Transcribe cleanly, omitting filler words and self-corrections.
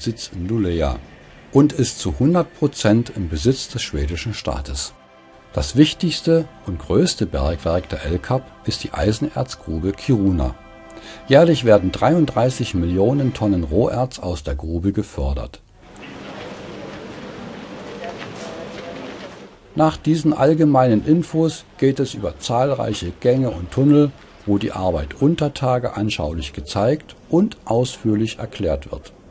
Hauptsitz in Luleå und ist zu 100% im Besitz des schwedischen Staates. Das wichtigste und größte Bergwerk der LKAB ist die Eisenerzgrube Kiruna. Jährlich werden 33 Millionen Tonnen Roherz aus der Grube gefördert. Nach diesen allgemeinen Infos geht es über zahlreiche Gänge und Tunnel, wo die Arbeit unter Tage anschaulich gezeigt und ausführlich erklärt wird.